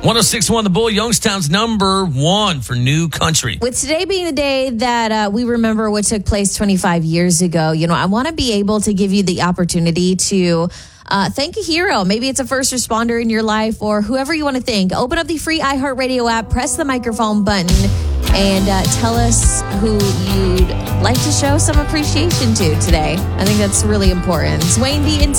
106.1 The Bull, Youngstown's number one for new country. With today being the day that we remember what took place 25 years ago, I want to be able to give you the opportunity to thank a hero. Maybe it's a first responder in your life or whoever you want to thank. Open up the free iHeartRadio app, press the microphone button, and tell us who you'd like to show some appreciation to today. I think that's really important. It's Wayne B.